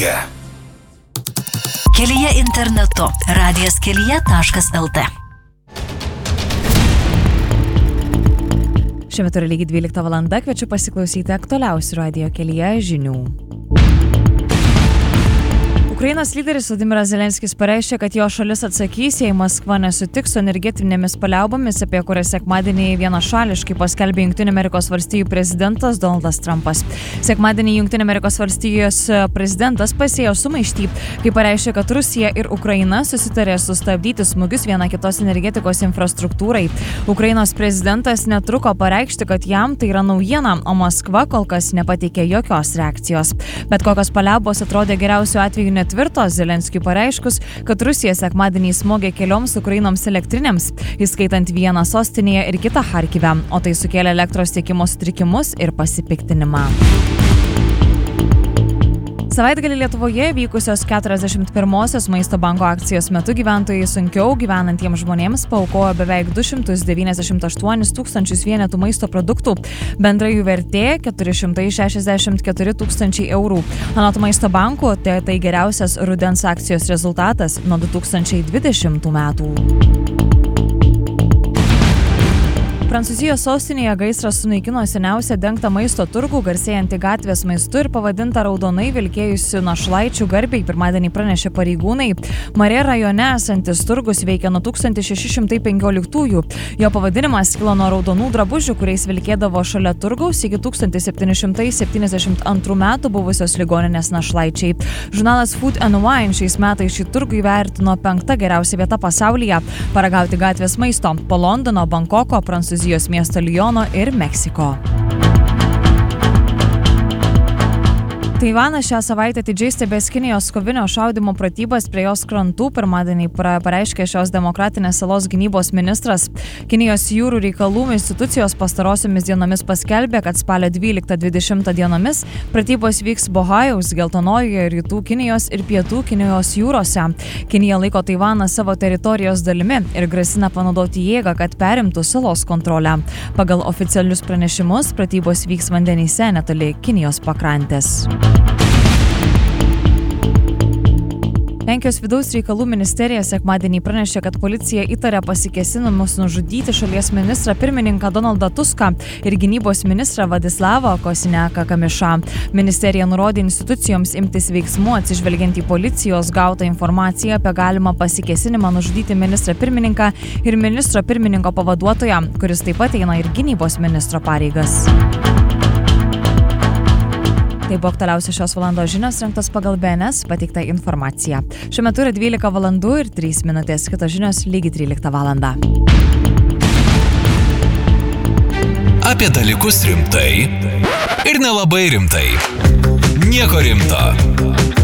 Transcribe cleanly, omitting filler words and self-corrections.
Kelyje. Kelyje internetu. radijas.kelyje.lt. Šiuo metu yra lygiai 12 valanda, kviečiu pasiklausyti aktualiausių radijo Kelyje žinių. Ukrainos lyderis Vladimiras Zelenskis pareiškė, kad jo šalis atsakys, jei Maskva nesutiks su energetinėmis paliaubomis, apie kurias sekmadienį vienašališkai paskelbė Jungtinių Amerikos valstijų prezidentas Donaldas Trumpas. Sekmadienį Jungtinių Amerikos valstijos prezidentas pasėjo sumaištį, kai pareiškė, kad Rusija ir Ukraina susitarė sustabdyti smūgius viena kitos energetikos infrastruktūrai. Ukrainos prezidentas netruko pareikšti, kad jam tai yra naujiena, o Maskva kol kas nepateikė jokios reakcijos. Bet kokios paliaubos atrodė geriausiu atveju netvirtos, Zelenskiui pareiškus, kad Rusija sekmadienį smogė kelioms Ukrainoms elektrinėms, įskaitant vieną sostinėje ir kitą Charkive, o tai sukėlė elektros tiekimo sutrikimus ir pasipiktinimą. Savaitgalį Lietuvoje vykusios 41-osios Maisto banko akcijos metu gyventojai sunkiau gyvenantiems žmonėms paaukojo beveik 298 tūkstančius vienetų maisto produktų. Bendra jų vertė 464 tūkstančiai eurų. Anot Maisto banko, tai geriausias rudens akcijos rezultatas nuo 2020 metų. Prancūzijos sostinėje gaisras sunaikino seniausią dengtą maisto turgų, garsėjantį gatvės maistu ir pavadintą raudonai vilkėjusių našlaičių garbei, pirmadienį pranešė pareigūnai. Marė rajone esantis turgus veikia nuo 1615-ųjų. Jo pavadinimas kilo nuo raudonų drabužių, kuriais vilkėdavo šalia turgaus iki 1772 metų buvusios ligoninės našlaičiai. Žurnalas Food and Wine šiais metais šį turgų įvertino 5. geriausia vieta pasaulyje paragauti gatvės maisto po Londono, Bankoko, Prancūzijos miesto Liono ir Meksiko. Taivanas šią savaitę atidžiai stebės Kinijos kovinio šaudymo pratybas prie jos krantų, pirmadienį pareiškė šios demokratinės salos gynybos ministras. Kinijos jūrų reikalų institucijos pastarosiomis dienomis paskelbė, kad spalio 12-20 dienomis pratybos vyks Bohajaus, Geltonojoje, Rytų Kinijos ir Pietų Kinijos jūrose. Kinija laiko Taivaną savo teritorijos dalimi ir grasina panaudoti jėgą, kad perimtų salos kontrolę. Pagal oficialius pranešimus pratybos vyks vandenyse netoli Kinijos pakrantės. Lenkijos vidaus reikalų ministerija sekmadienį pranešė, kad policija įtarė pasikėsinimus nužudyti šalies ministrą pirmininką Donaldą Tuską ir gynybos ministrą Vladislavą Kosiniaką-Kamišą. Ministerija nurodė institucijoms imtis veiksmų atsižvelgiant į policijos gautą informaciją apie galimą pasikėsinimą nužudyti ministrą pirmininką ir ministro pirmininko pavaduotoją, kuris taip pat eina ir gynybos ministro pareigas. Tai buvo aktualiausios šios valandos žinios, rengtos pagal BNS pateiktą informaciją. Šiuo metu yra 12 valandų ir 3 minutės, kitos žinios lygiai 13 valandą. Apie dalykus rimtai ir nelabai rimtai. Nieko rimto.